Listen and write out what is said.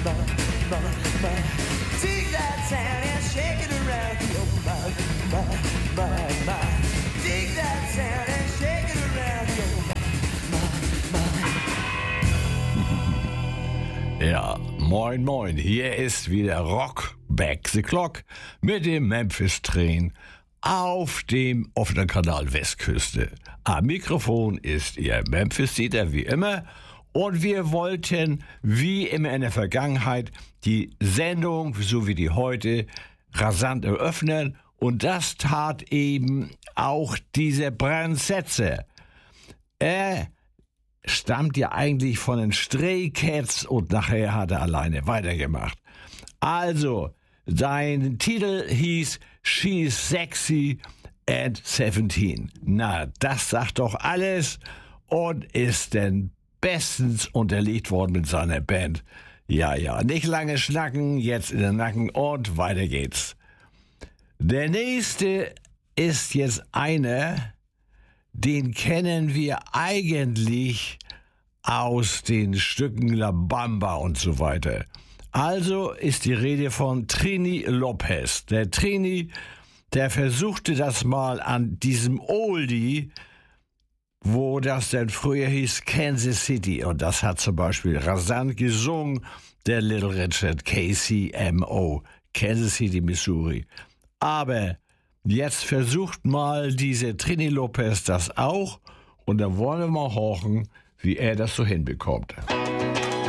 Dig that sand and shake it around. Dig that sand and shake it around. Ja, moin moin, hier ist wieder Rock Back the Clock mit dem Memphis Train auf dem offenen Kanal Westküste. Am Mikrofon ist Ihr Memphis-Dieter wie immer und wir wollten wie immer in der Vergangenheit die Sendung, so wie die heute, rasant eröffnen und das tat eben auch dieser Brian Setzer. Er stammt ja eigentlich von den Stray Cats und nachher hat er alleine weitergemacht. Also, sein Titel hieß She's Sexy and 17. Na, das sagt doch alles und ist denn bestens unterlegt worden mit seiner Band. Ja, nicht lange schnacken, jetzt in den Nacken und weiter geht's. Der nächste ist jetzt einer, den kennen wir eigentlich aus den Stücken La Bamba und so weiter. Also ist die Rede von Trini Lopez. Der Trini, der versuchte das mal an diesem Oldie, wo das denn früher hieß Kansas City. Und das hat zum Beispiel rasant gesungen der Little Richard KCMO, Kansas City, Missouri. Aber jetzt versucht mal diese Trini Lopez das auch und dann wollen wir mal horchen, wie er das so hinbekommt.